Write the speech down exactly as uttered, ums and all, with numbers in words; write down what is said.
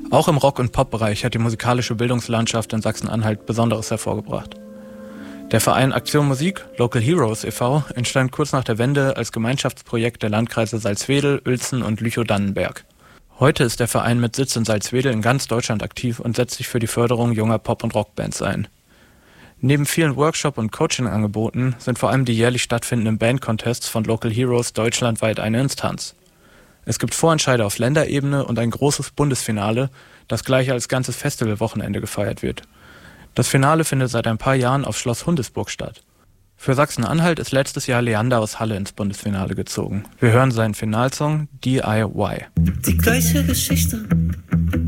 Auch im Rock- und Pop-Bereich hat die musikalische Bildungslandschaft in Sachsen-Anhalt Besonderes hervorgebracht. Der Verein Aktion Musik, Local Heroes e V, entstand kurz nach der Wende als Gemeinschaftsprojekt der Landkreise Salzwedel, Uelzen und Lüchow-Dannenberg. Heute ist der Verein mit Sitz in Salzwedel in ganz Deutschland aktiv und setzt sich für die Förderung junger Pop- und Rockbands ein. Neben vielen Workshop- und Coaching-Angeboten sind vor allem die jährlich stattfindenden Band-Contests von Local Heroes deutschlandweit eine Instanz. Es gibt Vorentscheide auf Länderebene und ein großes Bundesfinale, das gleich als ganzes Festivalwochenende gefeiert wird. Das Finale findet seit ein paar Jahren auf Schloss Hundesburg statt. Für Sachsen-Anhalt ist letztes Jahr Leander aus Halle ins Bundesfinale gezogen. Wir hören seinen Finalsong D I Y. Die gleiche Geschichte,